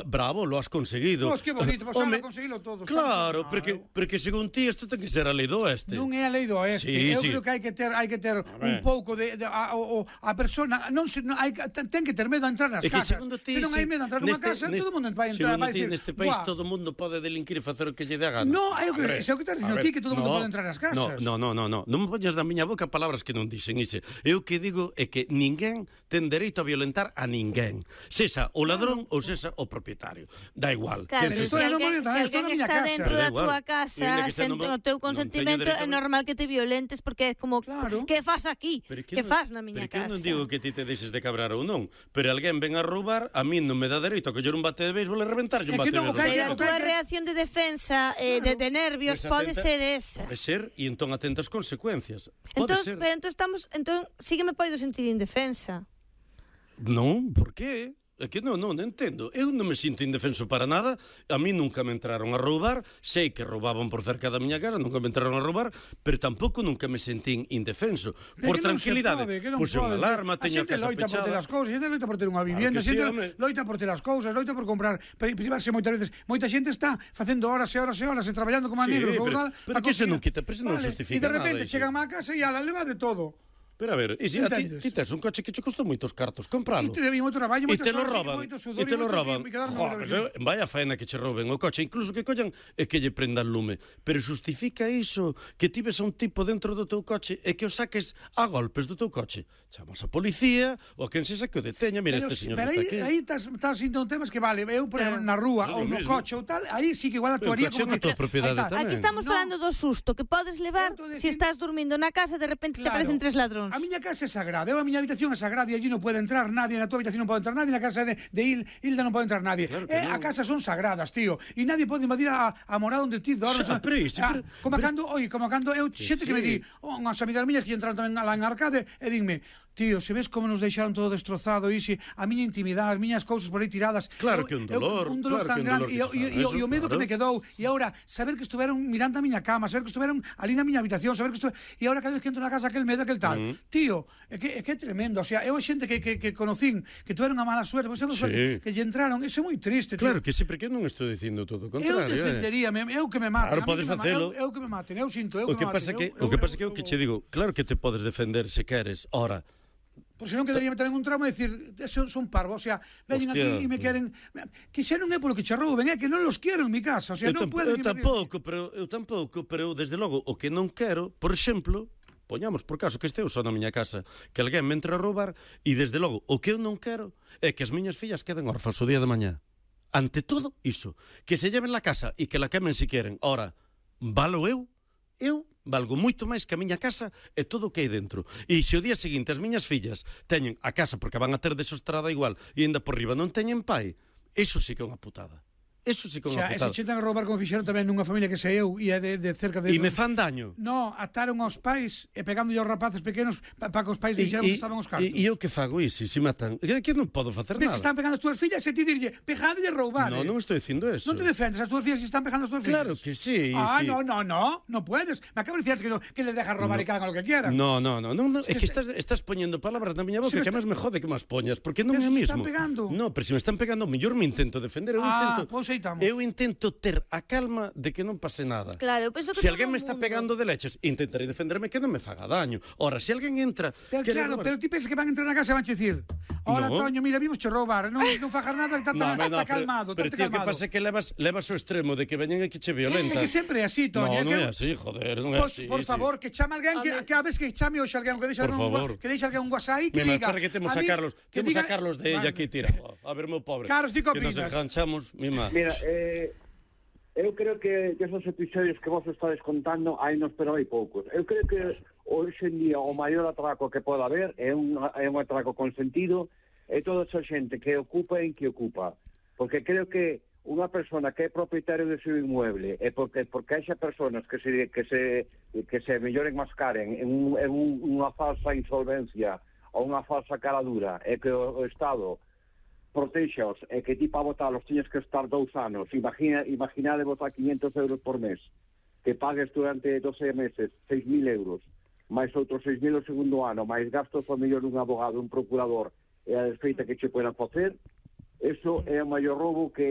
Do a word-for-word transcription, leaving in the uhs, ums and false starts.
bravo, lo has conseguido. Pois que bonito, pois ahora conseguilo todo. Claro, porque, porque según ti isto ten que ser a lei do oeste. Non é a lei do oeste. Sí, Eu sí. creo que hai que ter hai que ter un pouco de, de a, o, a persona non se non, hai ten que ter medo a entrar nas É que casas. segundo ti, se non hai medo a entrar nunha casa, todo o mundo vai entrar, vai dicir, neste país todo o mundo pode delinquir e facer o que lle dé a gana. No, é o que é o que estás dicindo ti, que todo o mundo pode entrar nas casas. No, no, no, no, non me poñas da miña boca palabras que non dixen, ixe. Eu que digo é que ninguén ten dereito a violentar a ninguén, sesa o ladrón ou sesa o propietario. Da igual. Claro, pero se alguén está dentro da túa casa, sen o teu consentimento, é normal que te violentes, porque é como, que fas aquí? Que fas na miña casa? Pero que non digo que ti te deixes de cabrar ou non, pero alguén ven a roubar, a min non me dá dereito a coller un bate de béisbol e reventarlle un bate de béisbol. Pero a túa reacción de defensa, de nervios, pode ser esa. Pode ser, e entón atenta as consecuencias. Entón, pero entón estamos, entón sí que me podo sentir indefensa. Non, por qué? É que non, non, entendo. Eu non me sinto indefenso para nada. A mí nunca me entraron a roubar. Sei que roubaban por cerca da miña casa, nunca me entraron a roubar, pero tampouco nunca me sentín indefenso. Por tranquilidade, puse unha alarma, teño a casa pechada. A xente loita por ter as cousas, a xente loita por ter unha vivienda, a xente loita por ter as cousas, loita por comprar, privarse moitas veces. Moita xente está facendo horas e horas e horas e traballando como a negros. Pero que se non quita, pero se non justifica nada. E de repente chegan á casa e ala, leva de todo. Pero a ver, e se a ti, ti tes un coche que che costou moitos cartos compralo. E te moito traballo, moitas horas, e te lo roban, e te lo roban. Vaya faena que che roben o coche, incluso que collan e que lle prendan lume. Pero justifica iso que ti ves a un tipo dentro do teu coche e que o saques a golpes do teu coche. Chamas a policía ou a quen sexa que o deteña. Mira, este señor está aquí. Pero aí estás indo un tema que vale, eu por exemplo na rúa ou no coche ou tal, aí sí que igual actuaría como que aquí estamos falando do susto que podes levar se estás dormindo na casa e de repente te aparecen tres ladróns. A miña casa é sagrada, eu a miña habitación é sagrada e allí non pode entrar nadie, na tua habitación non pode entrar nadie, na casa de, de Il, Hilda non pode entrar nadie. Claro eh, a casa son sagradas, tío, e nadie pode invadir a, a morada onde ti dormes. Ah, pero, sí, pero, como cando, oi, como cando eu xente que me di, oh, unhas amigas miñas que entraron tamén lá en Arcade e dinme, tío, se ves como nos deixaron todo destrozado, isi, a miña intimidade, as miñas cousas por aí tiradas. Claro que un dolor, eu, un dolor claro tan grande e o medo que me quedou, e agora saber que estuveron mirando a miña cama, saber que estuveron ali na miña habitación, saber que estuveron, e agora cada vez que entro na casa aquel medo, aquel tal. Mm. Tío, é que, é que é tremendo, o sea, eu a xente que, que, que conocín que tuveron a mala suerte, pues, sí. suerte que lle entraron, eso é moi triste, tío. Claro que sí, porque non estou dicindo todo o contrario. Eu defendería, eh. eu que me maten, claro, podes facelo. Eu, eu que me maten, eu sinto, eu o que, que me pasa maten. Que, eu, o que pasa que eu que che digo, claro que te podes defender se queres, ora, por se non quedaría tamén un trauma de dicir, son, son parvos, o sea, veñen aquí e me queren, que xa non é polo que che rouben, é que non los quero en mi casa, o sea, non poden. Eu tampouco, pero eu tampouco, pero eu desde logo o que non quero, por exemplo, poñamos por caso que esteu só na miña casa, que alguén me entre a roubar, e desde logo o que eu non quero é que as miñas fillas queden órfans o día de mañá. Ante todo iso, que se lleven la casa e que la quemen si queren. Ora, valo eu? Eu valgo moito máis que a miña casa e todo o que hai dentro. E se o día seguinte as miñas fillas teñen a casa porque van a ter desostrada igual e ainda por riba non teñen pai, iso sí que é unha putada. Eso sí que é unha putada. Ese chetan a roubar como fixeron tamén nunha familia que sei eu e é de, de cerca de... E me fan daño. No, ataron aos pais e pegándolle aos rapaces pequenos para pa que os pais dixeran que estaban os cartos. E eu que fago iso? Se matan, que non podo facer nada. Ves que están pegando as túas fillas e ti dirlle, pejadelle a roubar. No, non estou dicindo eso. Non te defendes, as túas fillas se están pegando as túas fillas. Claro que sí. Ah, sí. no, no, no, no puedes. Me acabo de dicir que, no, que les dejas roubar no. E que hagan lo que quieran. No, no, no, no, no. Es que estás, estás poñendo palabras na miña boca que máis me jode que máis poñas, porque non é o mismo. Están pegando. No, pero se me están pegando, mellor me intento defender, eu ah, intento. Pues estamos. Eu intento ter a calma de que non pase nada. Claro, penso que se alguén me está pegando de leches, intentaré defenderme que non me faga daño. Ora, se alguén entra, pero claro, pero ti pensas que van a entrar na casa e van a decir, "Hola, no. Toño, mira, vimos che roubar, non non fajar nada, está no, no, calmado, pero, pero tío, que pasa que levas levas o extremo de que veñen aquí che violentan. É que sempre é así, Toño. No, non é así, joder, non é pues, así. Por favor, sí. Que chame alguén que que a vez que chame o alguén que deixa un que deixa alguén un WhatsApp que me diga. Me que temos a, a Carlos, que temos a Carlos de ella aquí tirado. A ver, meu pobre. Carlos, di que opinas? Que nos enganchamos, mima. Mira, eh eu creo que esos episodios que vos estades contando hai nos, pero hai poucos. Eu creo que hoxe en día o maior atraco que pode haber é un, é un atraco consentido e toda esa xente que ocupa en que ocupa. Porque creo que unha persona que é propietario de seu inmueble e porque porque hai xa personas que se que se que se mellor enmascaren en, un, en un, unha falsa insolvencia ou unha falsa cara dura e que o, o Estado protexaos e que ti para votalos tiñes que estar dous anos. Imagina, imaginade votar quinhentos euros por mes, que pagues durante doce meses seis mil euros, máis outros seis mil o segundo ano, máis gastos o mellor un abogado, un procurador e a desfeita que che poden facer. Eso é o maior roubo que